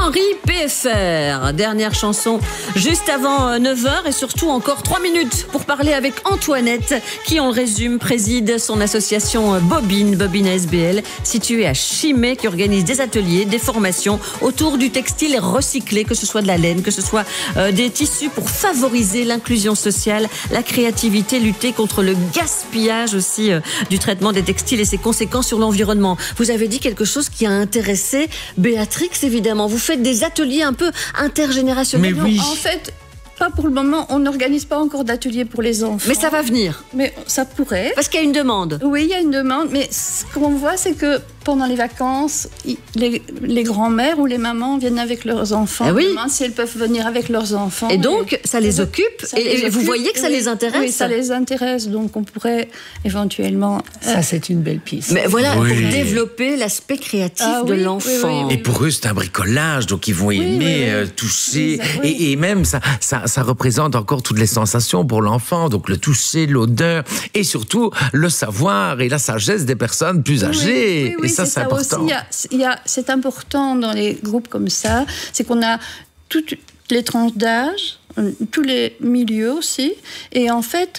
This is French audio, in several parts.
Henri PFR. Dernière chanson juste avant 9h et surtout encore 3 minutes pour parler avec Antoinette qui, on le résume, préside son association Bobine ASBL, située à Chimay, qui organise des ateliers, des formations autour du textile recyclé, que ce soit de la laine, que ce soit des tissus, pour favoriser l'inclusion sociale, la créativité, lutter contre le gaspillage aussi du traitement des textiles et ses conséquences sur l'environnement. Vous avez dit quelque chose qui a intéressé Béatrix, évidemment. Vous faites des ateliers un peu intergénérationnels. Mais oui. En fait, pas pour le moment, on n'organise pas encore d'ateliers pour les enfants. Mais ça va venir. Mais ça pourrait. Parce qu'il y a une demande. Oui, il y a une demande, mais ce qu'on voit, c'est que pendant les vacances, les grands-mères ou les mamans viennent avec leurs enfants. Ah oui. On demande si elles peuvent venir avec leurs enfants. Et donc, ça les occupe. Et vous voyez que ça les intéresse. Oui, ça les intéresse. Donc, on pourrait éventuellement... Ça, c'est une belle piste. Mais voilà, Oui. pour développer l'aspect créatif de oui, l'enfant. oui. Et pour eux, c'est un bricolage, donc ils vont aimer toucher. Oui. Et même, ça représente encore toutes les sensations pour l'enfant. Donc le toucher, l'odeur, et surtout le savoir et la sagesse des personnes plus âgées. Oui, et ça, c'est important. Aussi, c'est important dans les groupes comme ça, c'est qu'on a toutes les tranches d'âge, tous les milieux aussi. Et en fait,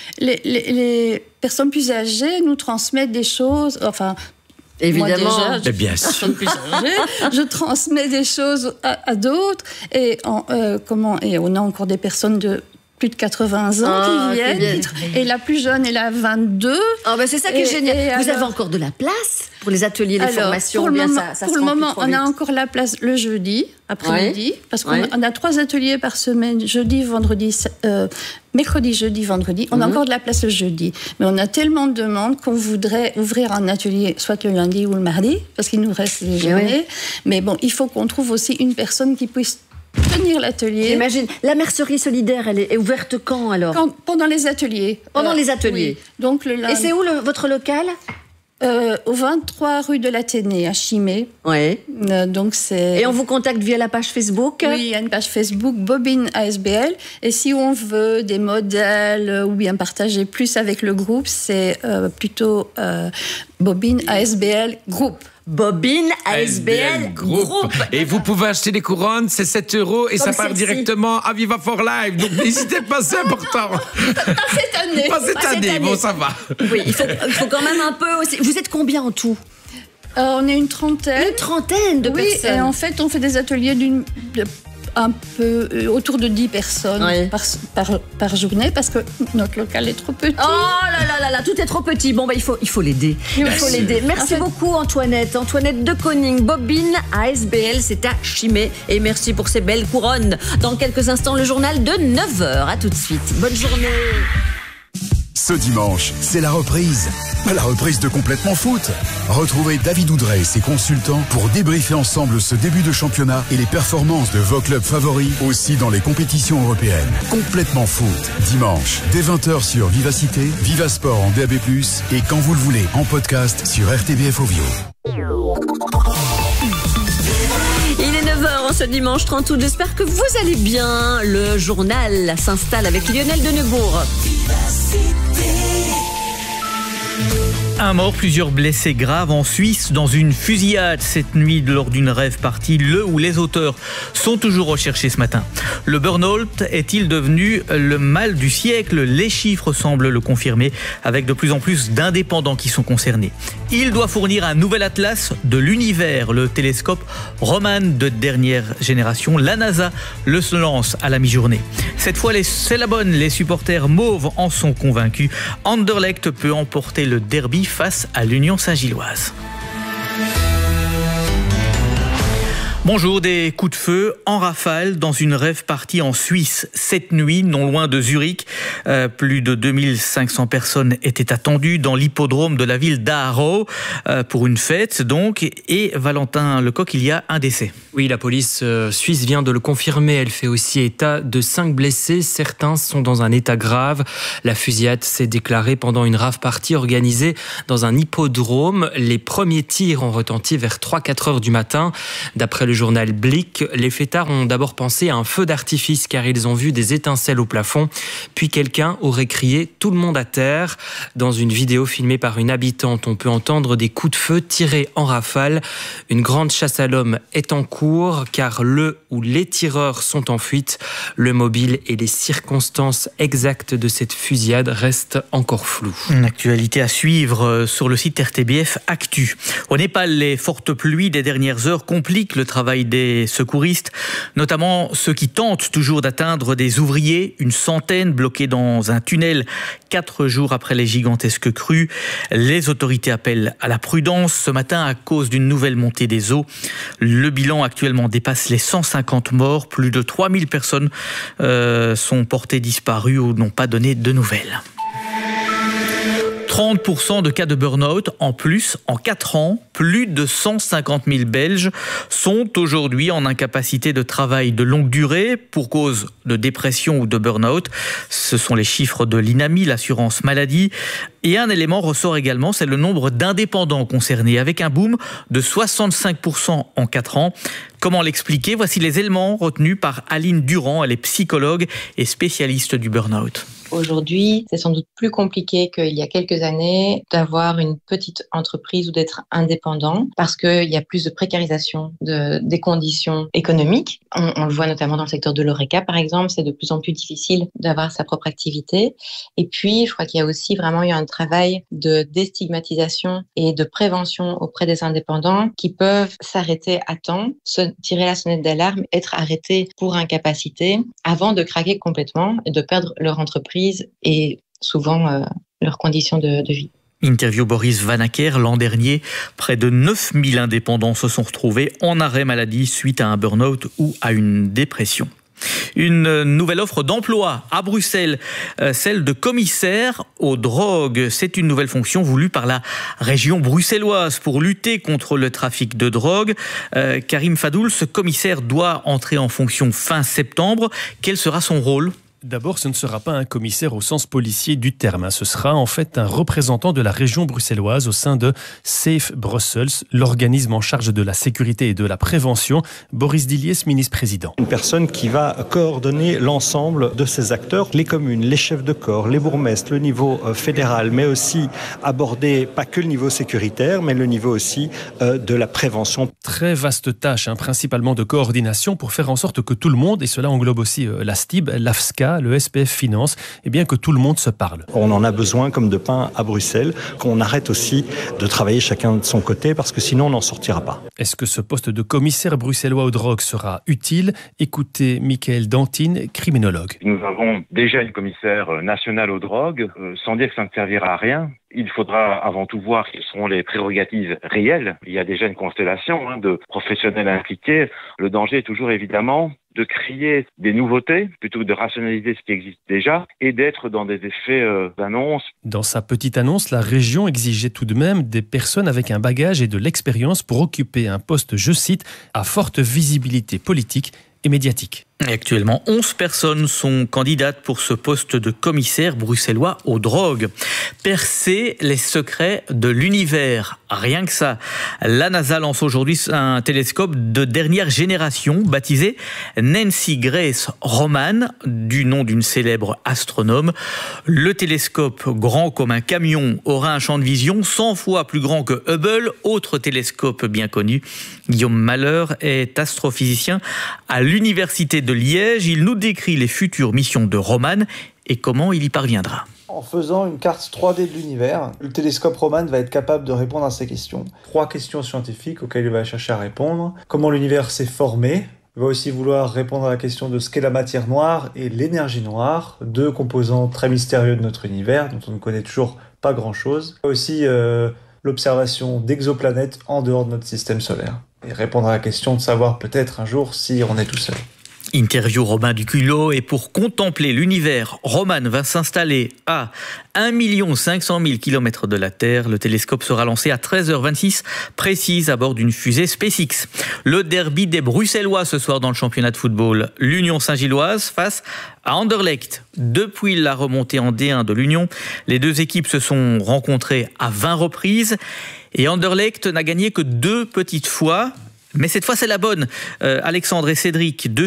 les personnes plus âgées nous transmettent des choses... Enfin, évidemment. Moi déjà, bien sûr. plus âgée, je transmets des choses à d'autres. Et on a encore des personnes de plus de 80 ans qui viennent. Et la plus jeune, elle a 22. C'est ça qui est génial. Vous avez encore de la place pour les ateliers, les formations? Pour le moment, on a encore la place le jeudi, après-midi, parce qu'on a 3 ateliers par semaine, jeudi, vendredi, mercredi, jeudi, vendredi. On a encore de la place le jeudi. Mais on a tellement de demandes qu'on voudrait ouvrir un atelier soit le lundi ou le mardi, parce qu'il nous reste les journées. Mais bon, il faut qu'on trouve aussi une personne qui puisse tenir l'atelier. J'imagine. La mercerie solidaire, elle est ouverte quand alors? Pendant les ateliers. Pendant les ateliers. Oui. Donc, le lundi. Et c'est où votre local? Au 23 rue de l'Athénée, à Chimay. Oui. Donc c'est... Et on vous contacte via la page Facebook? Oui, il y a une page Facebook, Bobine ASBL. Et si on veut des modèles ou bien partager plus avec le groupe, c'est plutôt Bobine ASBL Groupe. Bobine ASBL Groupe. Et vous pouvez acheter des couronnes, c'est 7 € et comme ça part directement à Viva for Life. Donc n'hésitez pas, c'est important. Pas cette année. Pas cette année, bon ça va. Oui, il faut quand même un peu aussi. Vous êtes combien en tout? On est une trentaine. Une trentaine de personnes. Oui, et en fait, on fait des ateliers un peu autour de 10 personnes par journée, parce que notre local est trop petit. Oh là, tout est trop petit. Bon, il faut l'aider. Il faut l'aider. Merci beaucoup, Antoinette. Antoinette de Koning, Bobine ASBL, c'est à Chimay. Et merci pour ces belles couronnes. Dans quelques instants, le journal de 9h. À tout de suite. Bonne journée. Ce dimanche, c'est la reprise. La reprise de Complètement Foot. Retrouvez David Oudrey et ses consultants pour débriefer ensemble ce début de championnat et les performances de vos clubs favoris, aussi dans les compétitions européennes. Complètement Foot, dimanche, dès 20h sur Vivacité, Vivasport en DAB+, et quand vous le voulez, en podcast sur RTBF Ovio. Il est 9h en ce dimanche 30 août. J'espère que vous allez bien. Le journal s'installe avec Lionel Denebourg. Un mort, plusieurs blessés graves en Suisse dans une fusillade cette nuit lors d'une rave party. Le ou les auteurs sont toujours recherchés ce matin. Le burn-out est-il devenu le mal du siècle? Les chiffres semblent le confirmer, avec de plus en plus d'indépendants qui sont concernés. Il doit fournir un nouvel atlas de l'univers, le télescope Roman de dernière génération. La NASA le lance à la mi-journée. Cette fois, c'est la bonne. Les supporters mauves en sont convaincus. Anderlecht peut emporter le derby face à l'Union Saint-Gilloise. Bonjour, des coups de feu en rafale dans une rave party en Suisse cette nuit, non loin de Zurich. Plus de 2500 personnes étaient attendues dans l'hippodrome de la ville d'Aarau pour une fête donc. Et Valentin Lecoq, il y a un décès. Oui, la police suisse vient de le confirmer. Elle fait aussi état de 5 blessés. Certains sont dans un état grave. La fusillade s'est déclarée pendant une rave party organisée dans un hippodrome. Les premiers tirs ont retenti vers 3-4 heures du matin. D'après le journal Blick. Les fêtards ont d'abord pensé à un feu d'artifice car ils ont vu des étincelles au plafond. Puis quelqu'un aurait crié « Tout le monde à terre ». Dans une vidéo filmée par une habitante, on peut entendre des coups de feu tirés en rafale. Une grande chasse à l'homme est en cours car le ou les tireurs sont en fuite. Le mobile et les circonstances exactes de cette fusillade restent encore floues. Une actualité à suivre sur le site RTBF Actu. Au Népal, les fortes pluies des dernières heures compliquent le travail des secouristes, notamment ceux qui tentent toujours d'atteindre des ouvriers, une centaine bloqués dans un tunnel 4 jours après les gigantesques crues. Les autorités appellent à la prudence ce matin à cause d'une nouvelle montée des eaux. Le bilan actuellement dépasse les 150 morts. Plus de 3000 personnes sont portées disparues ou n'ont pas donné de nouvelles. 30% de cas de burn-out en plus en 4 ans. Plus de 150 000 Belges sont aujourd'hui en incapacité de travail de longue durée pour cause de dépression ou de burn-out. Ce sont les chiffres de l'INAMI, l'assurance maladie. Et un élément ressort également, c'est le nombre d'indépendants concernés, avec un boom de 65% en 4 ans. Comment l'expliquer ? Voici les éléments retenus par Aline Durand. Elle est psychologue et spécialiste du burn-out. Aujourd'hui, c'est sans doute plus compliqué qu'il y a quelques années d'avoir une petite entreprise ou d'être indépendant parce qu'il y a plus de précarisation des conditions économiques. On le voit notamment dans le secteur de l'ORECA, par exemple. C'est de plus en plus difficile d'avoir sa propre activité. Et puis, je crois qu'il y a aussi vraiment eu un travail de déstigmatisation et de prévention auprès des indépendants qui peuvent s'arrêter à temps, se tirer la sonnette d'alarme, être arrêtés pour incapacité avant de craquer complètement et de perdre leur entreprise et souvent leurs conditions de vie. Interview Boris Vanacker. L'an dernier, près de 9000 indépendants se sont retrouvés en arrêt maladie suite à un burn-out ou à une dépression. Une nouvelle offre d'emploi à Bruxelles, celle de commissaire aux drogues. C'est une nouvelle fonction voulue par la région bruxelloise pour lutter contre le trafic de drogue. Karim Fadoul, ce commissaire doit entrer en fonction fin septembre. Quel sera son rôle ? D'abord, ce ne sera pas un commissaire au sens policier du terme. Ce sera en fait un représentant de la région bruxelloise au sein de Safe Brussels, l'organisme en charge de la sécurité et de la prévention. Boris Diliès, ministre-président. Une personne qui va coordonner l'ensemble de ces acteurs, les communes, les chefs de corps, les bourgmestres, le niveau fédéral, mais aussi aborder pas que le niveau sécuritaire, mais le niveau aussi de la prévention. Très vaste tâche, principalement de coordination pour faire en sorte que tout le monde, et cela englobe aussi la STIB, l'AFSCA, le SPF Finance, et bien que tout le monde se parle. On en a besoin comme de pain à Bruxelles, qu'on arrête aussi de travailler chacun de son côté parce que sinon on n'en sortira pas. Est-ce que ce poste de commissaire bruxellois aux drogues sera utile ? Écoutez Michael Dantine, criminologue. Nous avons déjà une commissaire nationale aux drogues, sans dire que ça ne servira à rien. Il faudra avant tout voir quelles seront les prérogatives réelles. Il y a déjà une constellation de professionnels impliqués. Le danger est toujours évidemment de créer des nouveautés plutôt que de rationaliser ce qui existe déjà et d'être dans des effets d'annonce. Dans sa petite annonce, la région exigeait tout de même des personnes avec un bagage et de l'expérience pour occuper un poste, je cite, à forte visibilité politique et médiatique. Et actuellement, 11 personnes sont candidates pour ce poste de commissaire bruxellois aux drogues. Percer les secrets de l'univers, rien que ça. La NASA lance aujourd'hui un télescope de dernière génération baptisé Nancy Grace Roman, du nom d'une célèbre astronome. Le télescope, grand comme un camion, aura un champ de vision 100 fois plus grand que Hubble, autre télescope bien connu. Guillaume Malheur est astrophysicien à l'université de Liège. Il nous décrit les futures missions de Roman et comment il y parviendra. En faisant une carte 3D de l'univers, le télescope Roman va être capable de répondre à ces questions. 3 questions scientifiques auxquelles il va chercher à répondre. Comment l'univers s'est formé ? Il va aussi vouloir répondre à la question de ce qu'est la matière noire et l'énergie noire, 2 composants très mystérieux de notre univers, dont on ne connaît toujours pas grand-chose. Il va aussi l'observation d'exoplanètes en dehors de notre système solaire. Et répondre à la question de savoir peut-être un jour si on est tout seul. Interview Robin Duculot. Et pour contempler l'univers, Roman va s'installer à 1 500 000 km de la Terre. Le télescope sera lancé à 13h26 précise à bord d'une fusée SpaceX. Le derby des Bruxellois ce soir dans le championnat de football. L'Union Saint-Gilloise face à Anderlecht. Depuis la remontée en D1 de l'Union, les deux équipes se sont rencontrées à 20 reprises. Et Anderlecht n'a gagné que 2 petites fois. Mais cette fois, c'est la bonne. Alexandre et Cédric, deux